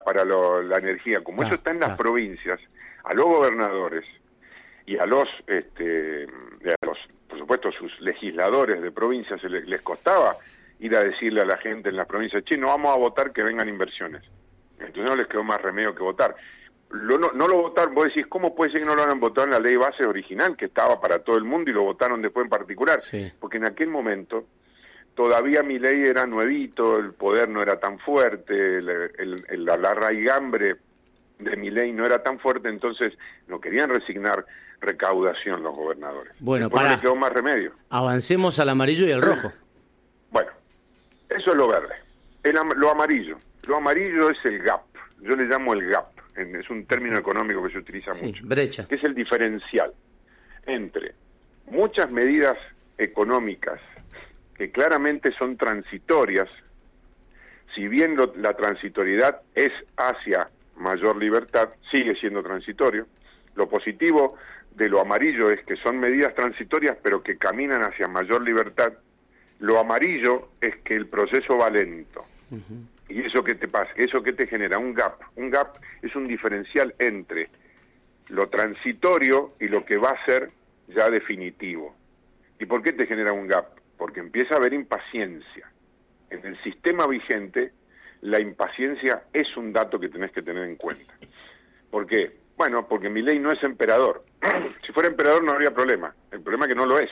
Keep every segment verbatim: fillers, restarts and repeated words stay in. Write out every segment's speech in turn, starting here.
para lo, la energía. Como Ah, eso está en las ah. provincias, a los gobernadores y a los, este, y a los, por supuesto, sus legisladores de provincias se les, les costaba ir a decirle a la gente en las provincias, che, no vamos a votar que vengan inversiones. Entonces no les quedó más remedio que votar. Lo, no, no lo votaron, vos decís, ¿cómo puede ser que no lo hayan votado en la ley base original, que estaba para todo el mundo, y lo votaron después en particular? Sí. Porque en aquel momento todavía mi ley era nuevito, el poder no era tan fuerte, el, el, el, la arraigambre de mi ley no era tan fuerte, entonces no querían resignar recaudación los gobernadores. Bueno, después pará. no les quedó más remedio. Avancemos al amarillo y al rojo. Bueno, eso es lo verde. El, lo amarillo. Lo amarillo es el gap. Yo le llamo el gap. Es un término económico que se utiliza Sí, mucho. brecha. Que es el diferencial entre muchas medidas económicas que claramente son transitorias. Si bien lo, la transitoriedad es hacia mayor libertad, sigue siendo transitorio. Lo positivo de lo amarillo es que son medidas transitorias, pero que caminan hacia mayor libertad. Lo amarillo es que el proceso va lento. Uh-huh. ¿Y eso qué te pasa? ¿Eso qué te genera? Un gap. Un gap es un diferencial entre lo transitorio y lo que va a ser ya definitivo. ¿Y por qué te genera un gap? Porque empieza a haber impaciencia. En el sistema vigente, la impaciencia es un dato que tenés que tener en cuenta. ¿Por qué? Bueno, porque Milei no es emperador. Si fuera emperador no habría problema. El problema es que no lo es.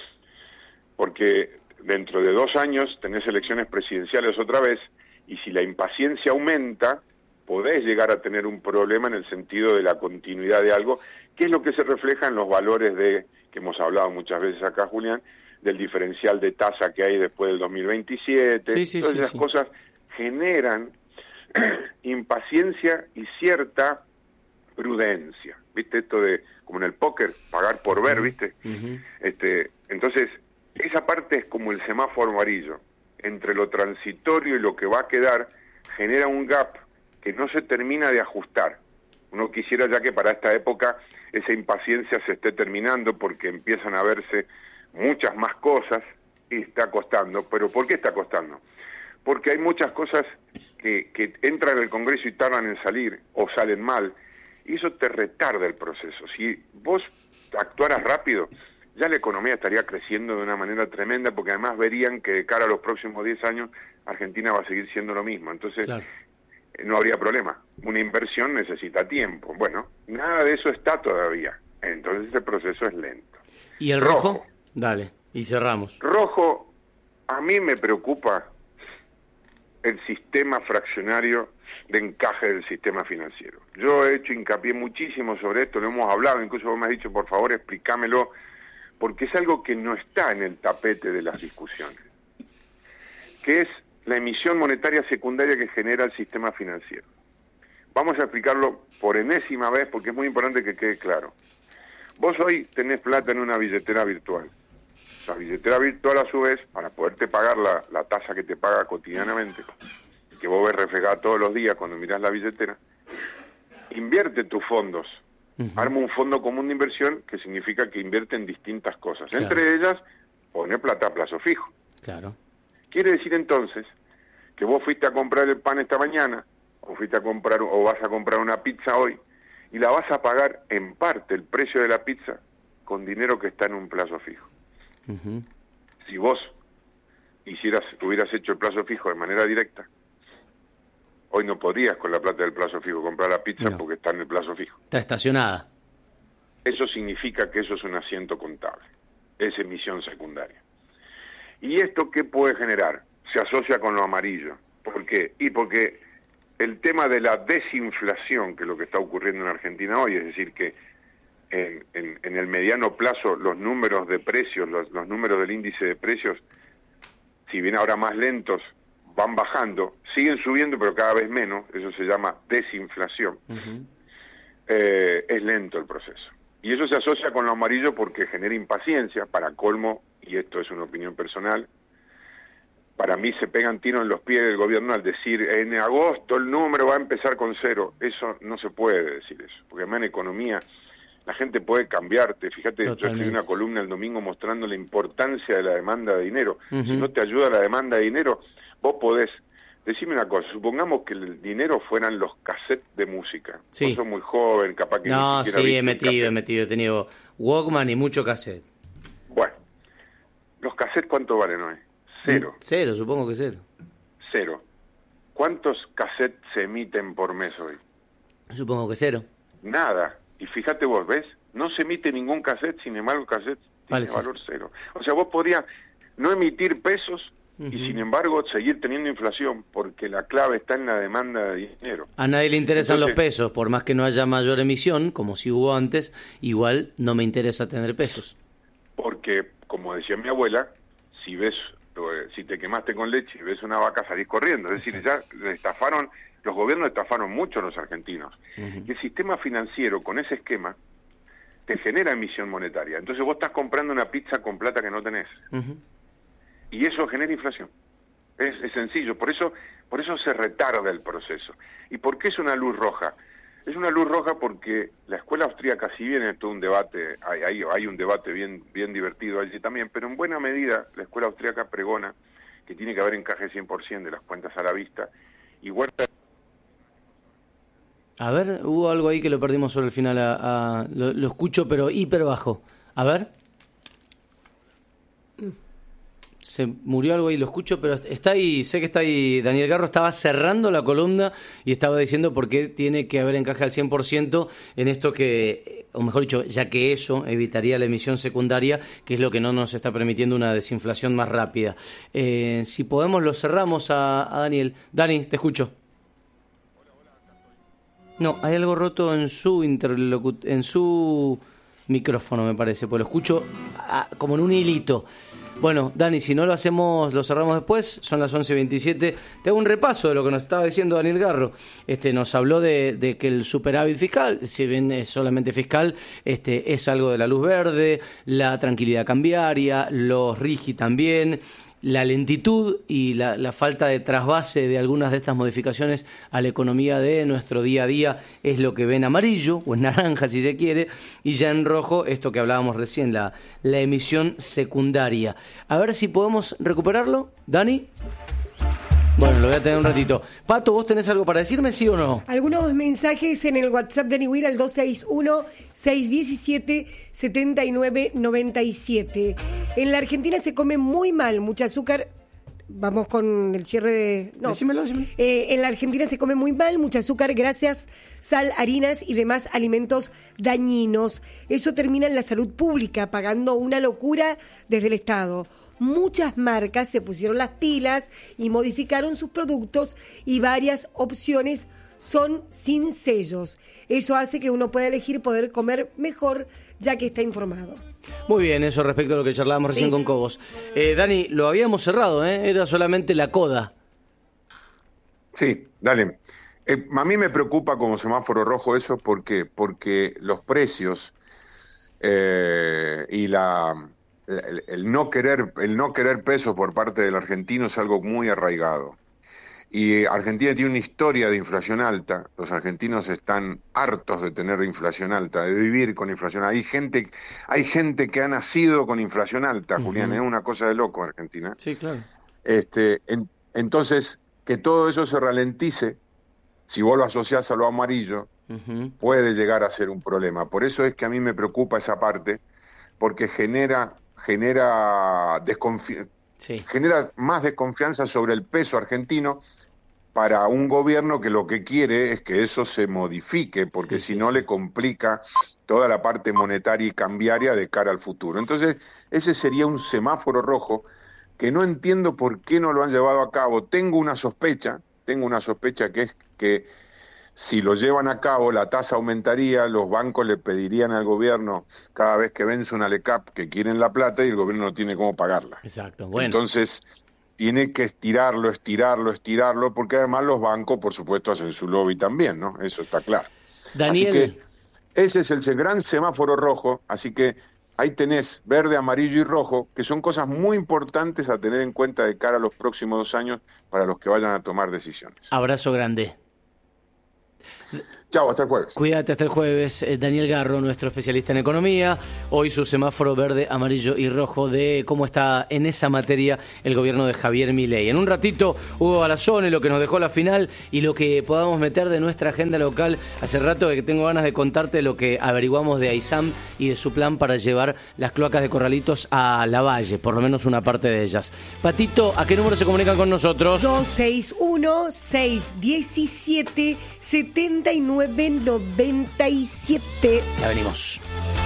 Porque dentro de dos años tenés elecciones presidenciales otra vez, y si la impaciencia aumenta, podés llegar a tener un problema en el sentido de la continuidad de algo, que es lo que se refleja en los valores de, que hemos hablado muchas veces acá, Julián, del diferencial de tasa que hay después del dos mil veintisiete. Sí, sí, Todas sí, esas sí. cosas generan impaciencia y cierta prudencia. ¿Viste? Esto de, como en el póker, pagar por ver, ¿viste? Uh-huh. Este, entonces, esa parte es como el semáforo amarillo. Entre lo transitorio y lo que va a quedar, genera un gap que no se termina de ajustar. Uno quisiera ya que para esta época esa impaciencia se esté terminando, porque empiezan a verse muchas más cosas y está costando. ¿Pero por qué está costando? Porque hay muchas cosas que, que entran en el Congreso y tardan en salir o salen mal, y eso te retarda el proceso. Si vos actuaras rápido, ya la economía estaría creciendo de una manera tremenda, porque además verían que de cara a los próximos diez años Argentina va a seguir siendo lo mismo. Entonces, claro, no habría problema. Una inversión necesita tiempo. Bueno, nada de eso está todavía. Entonces ese proceso es lento. ¿Y el rojo? rojo? Dale, y cerramos. Rojo, a mí me preocupa el sistema fraccionario de encaje del sistema financiero. Yo he hecho hincapié muchísimo sobre esto, lo hemos hablado, incluso vos me has dicho, por favor, explícamelo, porque es algo que no está en el tapete de las discusiones, que es la emisión monetaria secundaria que genera el sistema financiero. Vamos a explicarlo por enésima vez, porque es muy importante que quede claro. Vos hoy tenés plata en una billetera virtual. La billetera virtual, a su vez, para poderte pagar la, la tasa que te paga cotidianamente, que vos ves reflejada todos los días cuando mirás la billetera, invierte tus fondos. Uh-huh. Arma un fondo común de inversión, que significa que invierte en distintas cosas. Claro. Entre ellas, pone plata a plazo fijo. Claro. Quiere decir entonces que vos fuiste a comprar el pan esta mañana, o fuiste a comprar, o vas a comprar una pizza hoy, y la vas a pagar en parte el precio de la pizza con dinero que está en un plazo fijo. Uh-huh. Si vos hicieras, hubieras hecho el plazo fijo de manera directa, hoy no podrías con la plata del plazo fijo comprar la pizza, no, porque está en el plazo fijo. Está estacionada. Eso significa que eso es un asiento contable, es emisión secundaria. ¿Y esto qué puede generar? Se asocia con lo amarillo. ¿Por qué? Y porque el tema de la desinflación, que es lo que está ocurriendo en Argentina hoy, es decir, que en, en, en el mediano plazo los números de precios, los, los números del índice de precios, si bien ahora más lentos, van bajando, siguen subiendo pero cada vez menos, eso se llama desinflación. Uh-huh. eh, es lento el proceso. Y eso se asocia con lo amarillo porque genera impaciencia, para colmo, y esto es una opinión personal, para mí se pegan tiro en los pies del gobierno al decir en agosto el número va a empezar con cero. Eso no se puede decir eso, porque además en economía la gente puede cambiarte. Fíjate, Totalmente. Yo escribí una columna el domingo mostrando la importancia de la demanda de dinero. Uh-huh. Si no te ayuda la demanda de dinero, vos podés decime una cosa, supongamos que el dinero fueran los cassettes de música. Sí. Vos sos muy joven, capaz que No, ni siquiera sí, viste he un metido, he cassette. metido, he tenido Walkman y mucho cassette. Bueno, ¿los cassettes cuánto valen hoy? Cero. Cero, supongo que cero. Cero. ¿Cuántos cassettes se emiten por mes hoy? Supongo que cero. Nada. Y fíjate vos, ¿ves? No se emite ningún cassette, sin embargo el cassette tiene Vale, valor cero. O sea, vos podrías no emitir pesos uh-huh. y sin embargo seguir teniendo inflación, porque la clave está en la demanda de dinero. A nadie le interesan Entonces, los pesos, por más que no haya mayor emisión, como si hubo antes, igual no me interesa tener pesos. Porque, como decía mi abuela, si ves, si te quemaste con leche y ves una vaca, salís corriendo. Es decir, ya le estafaron, los gobiernos estafaron mucho a los argentinos. Uh-huh. Y el sistema financiero, con ese esquema, te genera emisión monetaria. Entonces vos estás comprando una pizza con plata que no tenés. Uh-huh. Y eso genera inflación. Es, es sencillo. Por eso, por eso se retarda el proceso. ¿Y por qué es una luz roja? Es una luz roja porque la escuela austríaca, si bien es todo un debate, hay, hay, hay un debate bien, bien divertido allí también, pero en buena medida la escuela austríaca pregona que tiene que haber encaje cien por ciento de las cuentas a la vista. Y guarda... A ver, hubo algo ahí que lo perdimos sobre el final, a, a, lo, lo escucho pero hiper bajo. A ver. Se murió algo ahí, lo escucho, pero está ahí, sé que está ahí. Daniel Garro estaba cerrando la columna y estaba diciendo por qué tiene que haber encaje al cien por ciento en esto que, o mejor dicho, ya que eso evitaría la emisión secundaria, que es lo que no nos está permitiendo una desinflación más rápida. Eh, si podemos, lo cerramos a, a Daniel. Dani, te escucho. No, hay algo roto en su interlocu- en su micrófono, me parece, porque lo escucho a, como en un hilito. Bueno, Dani, si no lo hacemos, lo cerramos después, son las once veintisiete. Te hago un repaso de lo que nos estaba diciendo Daniel Garro. Este, nos habló de, de que el superávit fiscal, si bien es solamente fiscal, este, es algo de la luz verde, la tranquilidad cambiaria, los RIGI también, la lentitud y la, la falta de trasvase de algunas de estas modificaciones a la economía de nuestro día a día es lo que ve en amarillo, o en naranja si se quiere, y ya en rojo, esto que hablábamos recién, la, la emisión secundaria. A ver si podemos recuperarlo, Dani. Bueno, lo voy a tener un ratito. Pato, ¿vos tenés algo para decirme, sí o no? Algunos mensajes en el WhatsApp de Niwir al dos seis uno, seis uno siete, siete nueve nueve siete. En la Argentina se come muy mal, mucho azúcar. Vamos con el cierre de... No. Decímelo, decímelo. Eh, en la Argentina se come muy mal, mucho azúcar, grasas, sal, harinas y demás alimentos dañinos. Eso termina en la salud pública, pagando una locura desde el Estado. Muchas marcas se pusieron las pilas y modificaron sus productos y varias opciones son sin sellos. Eso hace que uno pueda elegir poder comer mejor ya que está informado. Muy bien, eso respecto a lo que charlábamos recién Sí. con Cobos. Eh, Dani, lo habíamos cerrado, ¿eh? Era solamente la coda. Sí, dale. Eh, a mí me preocupa como semáforo rojo eso, ¿por qué? Porque los precios eh, y la... El, el no querer el no querer peso por parte del argentino es algo muy arraigado. Y Argentina tiene una historia de inflación alta. Los argentinos están hartos de tener inflación alta, de vivir con inflación alta. Hay gente, hay gente que ha nacido con inflación alta, uh-huh. Julián, es una cosa de loco Argentina. Sí, claro. Este, en, entonces, que todo eso se ralentice, si vos lo asociás a lo amarillo, uh-huh. puede llegar a ser un problema. Por eso es que a mí me preocupa esa parte, porque genera... genera desconfi- sí. genera más desconfianza sobre el peso argentino para un gobierno que lo que quiere es que eso se modifique, porque sí, si sí, no sí. le complica toda la parte monetaria y cambiaria de cara al futuro. Entonces, ese sería un semáforo rojo que no entiendo por qué no lo han llevado a cabo. Tengo una sospecha, tengo una sospecha que es que si lo llevan a cabo, la tasa aumentaría, los bancos le pedirían al gobierno cada vez que vence una LECAP que quieren la plata y el gobierno no tiene cómo pagarla. Exacto, bueno. Entonces, tiene que estirarlo, estirarlo, estirarlo, porque además los bancos, por supuesto, hacen su lobby también, ¿no? Eso está claro. Daniel. Así que ese es el gran semáforo rojo, así que ahí tenés verde, amarillo y rojo, que son cosas muy importantes a tener en cuenta de cara a los próximos dos años para los que vayan a tomar decisiones. Abrazo grande. Chao, hasta el jueves. Cuídate hasta el jueves. Eh, Daniel Garro, nuestro especialista en economía. Hoy su semáforo verde, amarillo y rojo de cómo está en esa materia el gobierno de Javier Milei. En un ratito, Hugo Balazone, lo que nos dejó la final y lo que podamos meter de nuestra agenda local. Hace rato que tengo ganas de contarte lo que averiguamos de Aysam y de su plan para llevar las cloacas de Corralitos a Lavalle, por lo menos una parte de ellas. Patito, ¿a qué número se comunican con nosotros? dos seis uno, seis uno siete, siete nueve nueve siete. Ya venimos.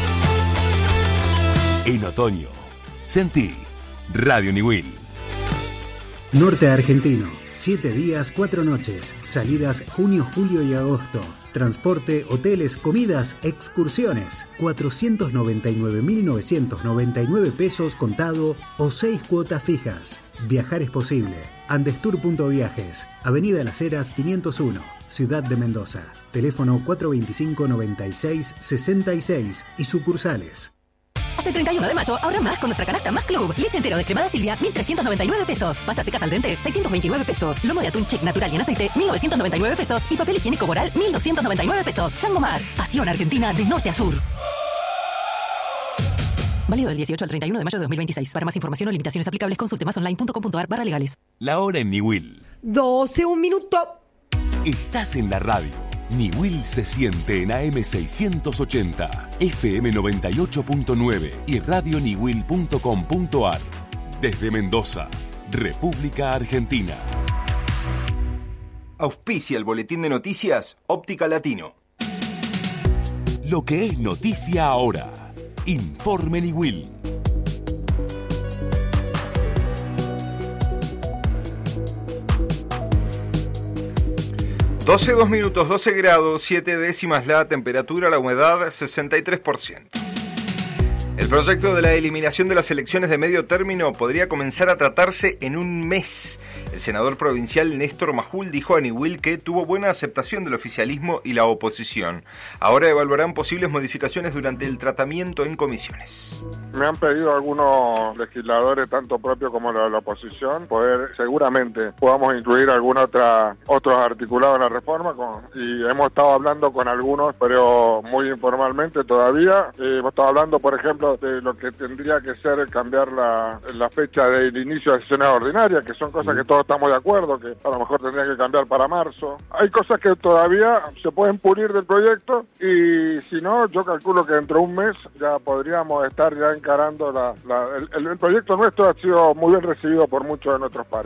En otoño, sentí Radio Niwil. Norte Argentino, siete días, cuatro noches, salidas junio, julio y agosto. Transporte, hoteles, comidas, excursiones. cuatrocientos noventa y nueve mil novecientos noventa y nueve pesos contado o seis cuotas fijas. Viajar es posible. Andestour.viajes, Avenida Las Heras quinientos uno, Ciudad de Mendoza. Teléfono cuatro veinticinco, noventa y seis, sesenta y seis y sucursales. Hasta el treinta y uno de mayo, ahorra más con nuestra canasta Más Club. Leche entero de cremada Silvia, mil trescientos noventa y nueve pesos. Pasta seca al dente, seiscientos veintinueve pesos. Lomo de atún Check natural y en aceite, mil novecientos noventa y nueve pesos. Y papel higiénico Boral, mil doscientos noventa y nueve pesos. Chango Más. Pasión Argentina de norte a sur. Válido del dieciocho al treinta y uno de mayo de dos mil veintiséis. Para más información o limitaciones aplicables, consulte más online punto com punto ar barra legales. La hora en Niwil. doce, un minuto. Estás en la radio. Niwil se siente en A M seiscientos ochenta, F M noventa y ocho punto nueve y radio niwil punto com punto ar. Desde Mendoza, República Argentina. Auspicia el boletín de noticias Óptica Latino. Lo que es noticia ahora. Informe Niwil. doce, dos minutos, doce grados, siete décimas la temperatura, la humedad sesenta y tres por ciento. El proyecto de la eliminación de las elecciones de medio término podría comenzar a tratarse en un mes. El senador provincial Néstor Majul dijo a Niwil que tuvo buena aceptación del oficialismo y la oposición. Ahora evaluarán posibles modificaciones durante el tratamiento en comisiones. Me han pedido algunos legisladores, tanto propios como de la oposición, poder, seguramente, podamos incluir algún otra, otros articulados en la reforma, con, y hemos estado hablando con algunos, pero muy informalmente todavía. Eh, hemos estado hablando, por ejemplo, de lo que tendría que ser cambiar la, la fecha del inicio de sesiones ordinarias, que son cosas que todos estamos de acuerdo, que a lo mejor tendría que cambiar para marzo. Hay cosas que todavía se pueden pulir del proyecto, y si no, yo calculo que dentro de un mes ya podríamos estar ya encarando la, la el, el proyecto nuestro. Ha sido muy bien recibido por muchos de nuestros pares.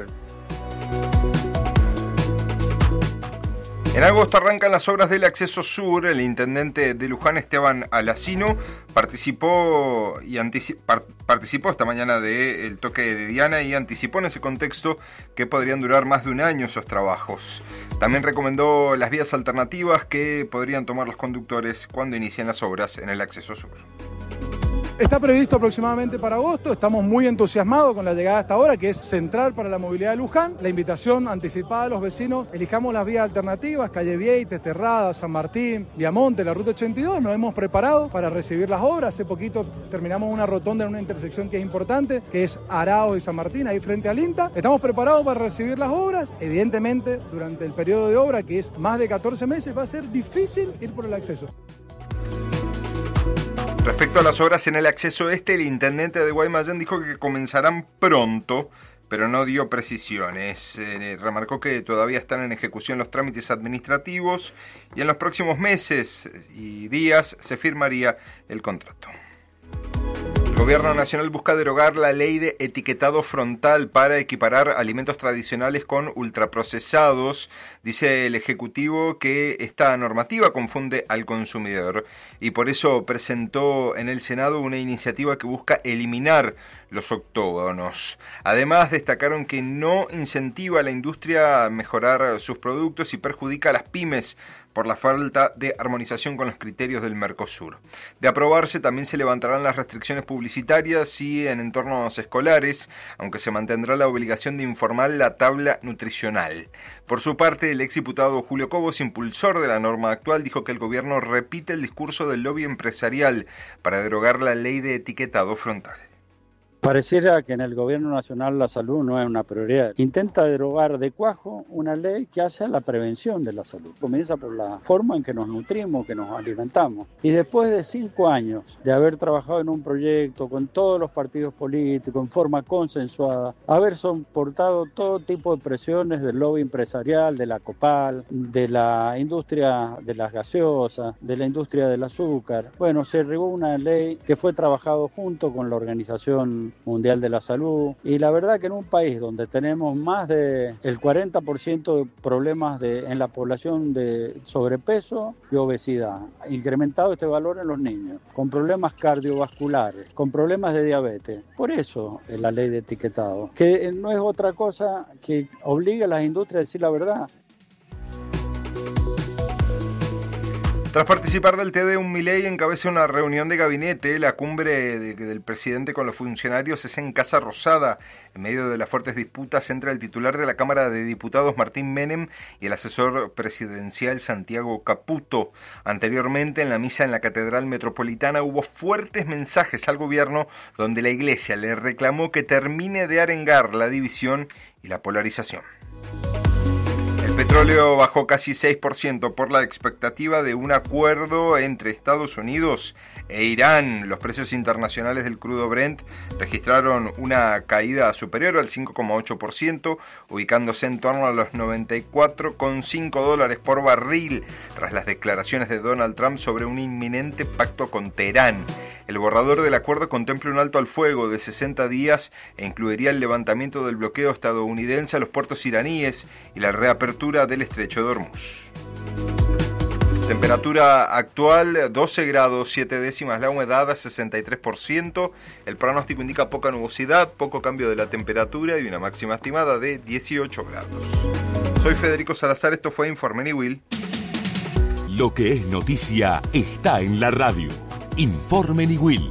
En agosto arrancan las obras del Acceso Sur. El intendente de Luján, Esteban Alacino, participó y anticip- par- participó esta mañana del toque de Diana y anticipó en ese contexto que podrían durar más de un año esos trabajos. También recomendó las vías alternativas que podrían tomar los conductores cuando inicien las obras en el Acceso Sur. Está previsto aproximadamente para agosto, estamos muy entusiasmados con la llegada hasta ahora, que es central para la movilidad de Luján. La invitación anticipada a los vecinos, elijamos las vías alternativas, Calle Vieites, Terrada, San Martín, Viamonte, la Ruta ochenta y dos. Nos hemos preparado para recibir las obras. Hace poquito terminamos una rotonda en una intersección que es importante, que es Araos y San Martín, ahí frente al INTA. Estamos preparados para recibir las obras. Evidentemente, durante el periodo de obra, que es más de catorce meses, va a ser difícil ir por el acceso. Respecto a las obras en el acceso este, el intendente de Guaymallén dijo que comenzarán pronto, pero no dio precisiones. Eh, remarcó que todavía están en ejecución los trámites administrativos y en los próximos meses y días se firmaría el contrato. El Gobierno Nacional busca derogar la ley de etiquetado frontal para equiparar alimentos tradicionales con ultraprocesados. Dice el Ejecutivo que esta normativa confunde al consumidor y por eso presentó en el Senado una iniciativa que busca eliminar los octógonos. Además, destacaron que no incentiva a la industria a mejorar sus productos y perjudica a las pymes por la falta de armonización con los criterios del Mercosur. De aprobarse, también se levantarán las restricciones publicitarias y en entornos escolares, aunque se mantendrá la obligación de informar la tabla nutricional. Por su parte, el exdiputado Julio Cobos, impulsor de la norma actual, dijo que el gobierno repite el discurso del lobby empresarial para derogar la ley de etiquetado frontal. Pareciera que en el gobierno nacional la salud no es una prioridad. Intenta derogar de cuajo una ley que hace a la prevención de la salud. Comienza por la forma en que nos nutrimos, que nos alimentamos. Y después de cinco años de haber trabajado en un proyecto con todos los partidos políticos, en forma consensuada, haber soportado todo tipo de presiones del lobby empresarial, de la COPAL, de la industria de las gaseosas, de la industria del azúcar. Bueno, se derribó una ley que fue trabajado junto con la Organización Mundial de la Salud, y la verdad que en un país donde tenemos más de el cuarenta por ciento de problemas de, en la población de sobrepeso y obesidad, incrementado este valor en los niños, con problemas cardiovasculares, con problemas de diabetes. Por eso es la ley de etiquetado, que no es otra cosa que obliga a las industrias a decir la verdad. Tras participar del T D, un Milei encabeza una reunión de gabinete. La cumbre de, del presidente con los funcionarios es en Casa Rosada, en medio de las fuertes disputas entre el titular de la Cámara de Diputados, Martín Menem, y el asesor presidencial, Santiago Caputo. Anteriormente, en la misa en la Catedral Metropolitana, hubo fuertes mensajes al gobierno donde la Iglesia le reclamó que termine de arengar la división y la polarización. El petróleo bajó casi seis por ciento por la expectativa de un acuerdo entre Estados Unidos e Irán. Los precios internacionales del crudo Brent registraron una caída superior al cinco coma ocho por ciento, ubicándose en torno a los noventa y cuatro coma cinco dólares por barril, tras las declaraciones de Donald Trump sobre un inminente pacto con Teherán. El borrador del acuerdo contempla un alto al fuego de sesenta días e incluiría el levantamiento del bloqueo estadounidense a los puertos iraníes y la reapertura del estrecho de Hormuz. Temperatura actual doce grados siete décimas, la humedad sesenta y tres por ciento. El pronóstico indica poca nubosidad, poco cambio de la temperatura y una máxima estimada de dieciocho grados. Soy Federico Salazar, esto fue Informe Niwil. Lo que es noticia está en la radio. Informe Niwil.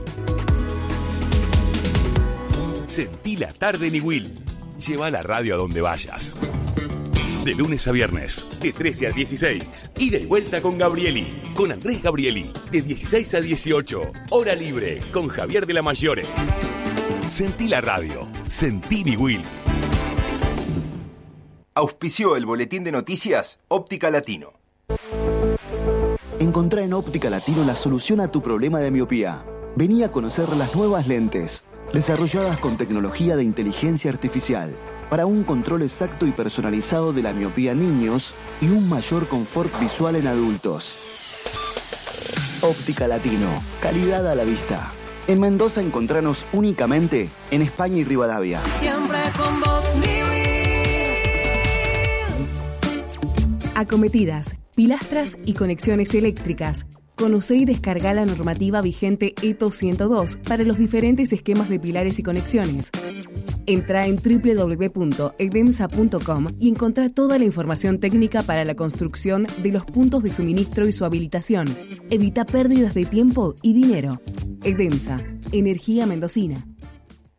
Sentí la tarde Niwil. Lleva la radio a donde vayas. De lunes a viernes, de trece a dieciséis. Ida y vuelta con Gabrieli, con Andrés Gabrieli, de dieciséis a dieciocho. Hora libre, con Javier de la Mayore. Sentí la radio. Sentí Niwil. Auspició el boletín de noticias Óptica Latino. Encontrá en Óptica Latino la solución a tu problema de miopía. Vení a conocer las nuevas lentes, desarrolladas con tecnología de inteligencia artificial, para un control exacto y personalizado de la miopía en niños y un mayor confort visual en adultos. Óptica Latino, calidad a la vista. En Mendoza encontranos únicamente en España y Rivadavia. Siempre con vos, Acometidas, pilastras y conexiones eléctricas. Conocé y descargá la normativa vigente E T O ciento dos para los diferentes esquemas de pilares y conexiones. Entrá en doble u doble u doble u punto edemsa punto com y encontrá toda la información técnica para la construcción de los puntos de suministro y su habilitación. Evita pérdidas de tiempo y dinero. Edemsa, energía mendocina.